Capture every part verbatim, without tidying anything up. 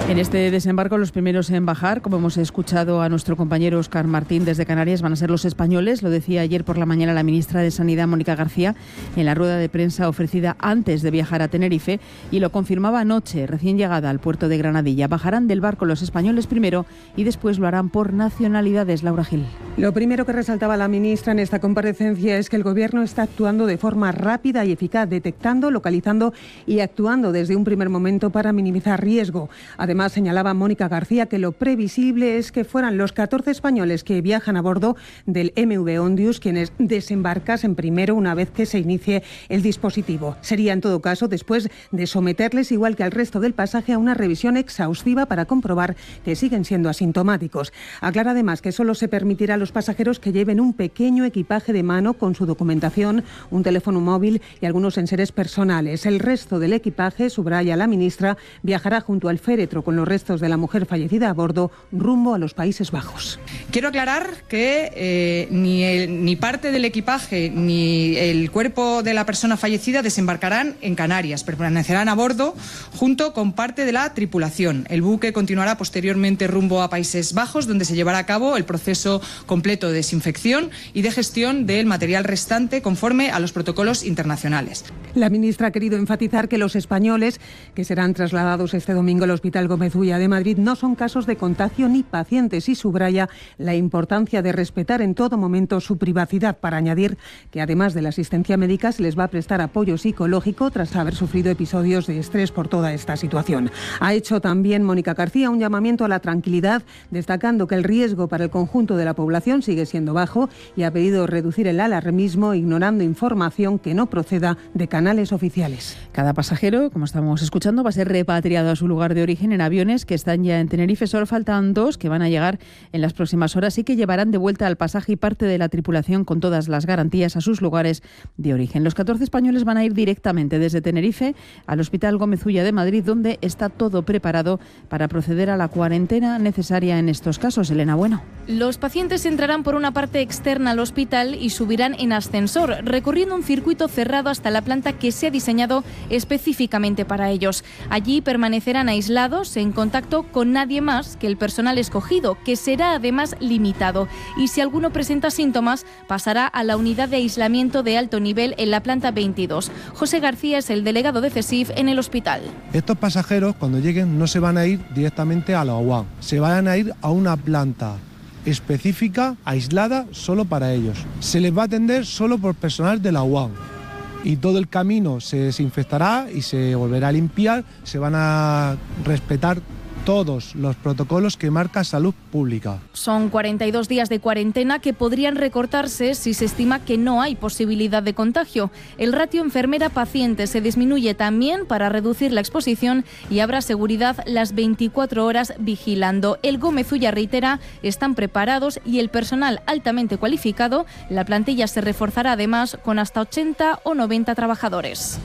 En este desembarco los primeros en bajar, como hemos escuchado a nuestro compañero Óscar Martín desde Canarias, van a ser los españoles. Lo decía ayer por la mañana la ministra de Sanidad, Mónica García, en la rueda de prensa ofrecida antes de viajar a Tenerife, y lo confirmaba anoche, recién llegada al puerto de Granadilla. Bajarán del barco los españoles primero y después lo harán por nacionalidades. Laura Gil. Lo primero que resaltaba la ministra en esta comparecencia es que el Gobierno está actuando de forma rápida y eficaz, detectando, localizando y actuando desde un primer momento para minimizar riesgo. Además, Además, señalaba Mónica García que lo previsible es que fueran los catorce españoles que viajan a bordo del M V Ondius quienes desembarcasen primero una vez que se inicie el dispositivo. Sería, en todo caso, después de someterles, igual que al resto del pasaje, a una revisión exhaustiva para comprobar que siguen siendo asintomáticos. Aclara además que solo se permitirá a los pasajeros que lleven un pequeño equipaje de mano con su documentación, un teléfono móvil y algunos enseres personales. El resto del equipaje, subraya la ministra, viajará junto al féretro con los restos de la mujer fallecida a bordo, rumbo a los Países Bajos. Quiero aclarar que eh, ni, el, ni parte del equipaje ni el cuerpo de la persona fallecida desembarcarán en Canarias, permanecerán a bordo junto con parte de la tripulación. El buque continuará posteriormente rumbo a Países Bajos, donde se llevará a cabo el proceso completo de desinfección y de gestión del material restante conforme a los protocolos internacionales. La ministra ha querido enfatizar que los españoles que serán trasladados este domingo al Hospital Gómez Ulla de Madrid no son casos de contagio ni pacientes, y subraya la importancia de respetar en todo momento su privacidad, para añadir que además de la asistencia médica se les va a prestar apoyo psicológico tras haber sufrido episodios de estrés por toda esta situación. Ha hecho también Mónica García un llamamiento a la tranquilidad, destacando que el riesgo para el conjunto de la población sigue siendo bajo, y ha pedido reducir el alarmismo ignorando información que no proceda de canales oficiales. Cada pasajero, como estamos escuchando, va a ser repatriado a su lugar de origen en aviones que están ya en Tenerife. Solo faltan dos que van a llegar en las próximas horas y que llevarán de vuelta al pasaje y parte de la tripulación con todas las garantías a sus lugares de origen. Los catorce españoles van a ir directamente desde Tenerife al Hospital Gómez Ulla de Madrid, donde está todo preparado para proceder a la cuarentena necesaria en estos casos. Elena Bueno. Los pacientes entrarán por una parte externa al hospital y subirán en ascensor, recorriendo un circuito cerrado hasta la planta que se ha diseñado específicamente para ellos. Allí permanecerán aislados, en contacto con nadie más que el personal escogido, que será además limitado. Y si alguno presenta síntomas, pasará a la unidad de aislamiento de alto nivel en la planta veintidós. José García es el delegado de CESIF en el hospital. Estos pasajeros, cuando lleguen, no se van a ir directamente a la U A M, se van a ir a una planta específica, aislada, solo para ellos. Se les va a atender solo por personal de la U A M. Y todo el camino se desinfectará y se volverá a limpiar. Se van a respetar todos los protocolos que marca Salud Pública. Son cuarenta y dos días de cuarentena que podrían recortarse si se estima que no hay posibilidad de contagio. El ratio enfermera-paciente se disminuye también para reducir la exposición y habrá seguridad las veinticuatro horas vigilando. El Gómez Ulla reitera, están preparados y el personal altamente cualificado. La plantilla se reforzará además con hasta ochenta o noventa trabajadores.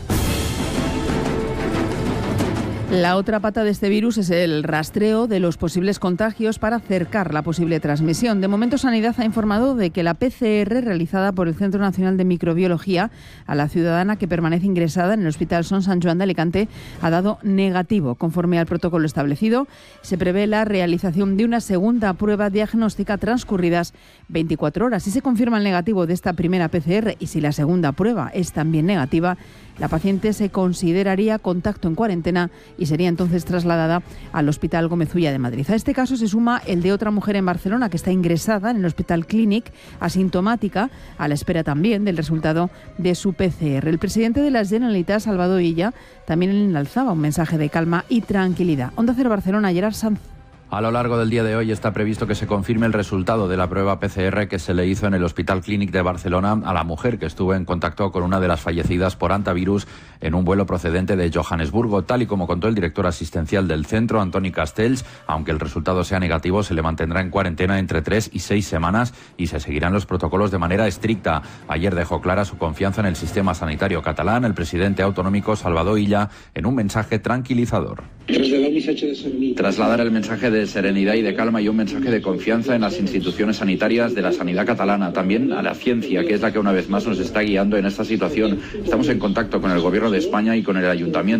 La otra pata de este virus es el rastreo de los posibles contagios para acercar la posible transmisión. De momento, Sanidad ha informado de que la P C R realizada por el Centro Nacional de Microbiología a la ciudadana que permanece ingresada en el Hospital Son Sant Joan de Alicante ha dado negativo. Conforme al protocolo establecido, se prevé la realización de una segunda prueba diagnóstica transcurridas veinticuatro horas. Si se confirma el negativo de esta primera P C R y si la segunda prueba es también negativa, la paciente se consideraría contacto en cuarentena y sería entonces trasladada al Hospital Gómez Ulla de Madrid. A este caso se suma el de otra mujer en Barcelona que está ingresada en el Hospital Clínic, asintomática, a la espera también del resultado de su P C R. El presidente de la Generalitat, Salvador Illa, también enalzaba un mensaje de calma y tranquilidad. Onda Cero Barcelona, Gerard Sanz. A lo largo del día de hoy está previsto que se confirme el resultado de la prueba P C R que se le hizo en el Hospital Clínic de Barcelona a la mujer que estuvo en contacto con una de las fallecidas por hantavirus en un vuelo procedente de Johannesburgo. Tal y como contó el director asistencial del centro, Antoni Castells, aunque el resultado sea negativo, se le mantendrá en cuarentena entre tres y seis semanas y se seguirán los protocolos de manera estricta. Ayer dejó clara su confianza en el sistema sanitario catalán el presidente autonómico Salvador Illa en un mensaje tranquilizador. Trasladar el mensaje de serenidad y de calma y un mensaje de confianza en las instituciones sanitarias de la sanidad catalana, también a la ciencia, que es la que una vez más nos está guiando en esta situación. Estamos en contacto con el Gobierno de España y con el Ayuntamiento.